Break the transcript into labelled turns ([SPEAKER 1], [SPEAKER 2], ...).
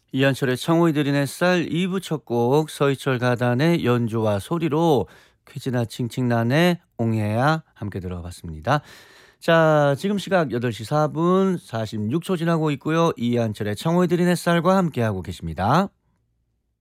[SPEAKER 1] 이한철의 청호이들인 햇살 2부 첫 곡 서희철 가단의 연주와 소리로 퀴즈나 칭칭난의 옹해야 함께 들어봤습니다. 자, 지금 시각 8시 4분 46초 지나고 있고요. 이한철의 청호이들인 햇살과 함께하고 계십니다.